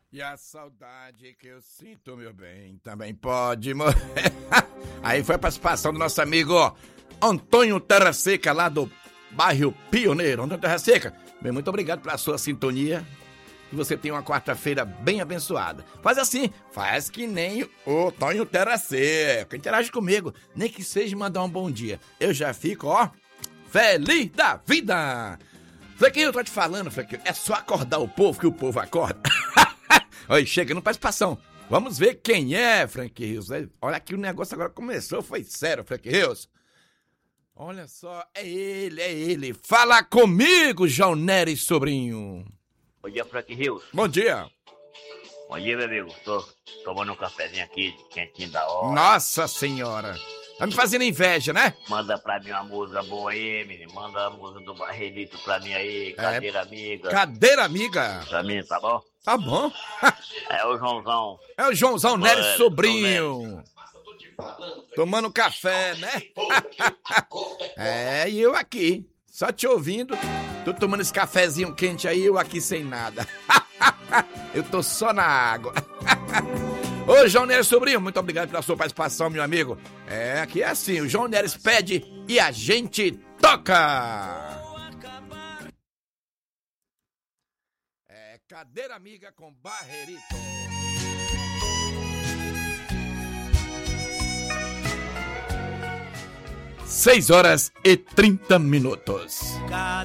E a saudade que eu sinto, meu bem, também pode morrer. Aí foi a participação do nosso amigo Antônio Terra Seca, lá do bairro Pioneiro. Antônio Terra Seca, bem, muito obrigado pela sua sintonia. Que você tenha uma quarta-feira bem abençoada. Faz assim, faz que nem o Antônio Terra Seca. Interage comigo, nem que seja mandar um bom dia. Eu já fico, ó, feliz da vida. Flequinho, eu tô te falando, Flequinho, é só acordar o povo que o povo acorda. Oi, chegando participação. Vamos ver quem é, Frank Rios. Olha aqui, o negócio agora começou, foi sério, Frank Rios. Olha só, é ele. Fala comigo, João Nery Sobrinho. Bom dia, Frank Rios. Bom dia. Bom dia, meu amigo. Tô tomando um cafezinho aqui, quentinho da hora. Nossa senhora. Tá me fazendo inveja, né? Manda pra mim uma música boa aí, menino. Manda a música do Barrelito pra mim aí, Cadeira Amiga. Cadeira Amiga. Pra mim, tá bom? Tá bom. É o Joãozão. É o Joãozão Nery Sobrinho. Tomando café, né? É, e eu aqui, só te ouvindo. Tô tomando esse cafezinho quente aí, eu aqui sem nada. Eu tô só na água. Ô, João Neres Sobrinho, muito obrigado pela sua participação, meu amigo. É, aqui é assim, o João Neres pede e a gente toca. É, Cadeira Amiga com Barrerito. 6 horas e 30 minutos.